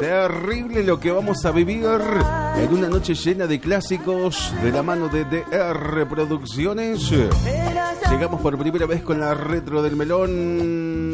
Terrible lo que vamos a vivir en una noche llena de clásicos de la mano de DR Producciones. Llegamos por primera vez con la retro del melón.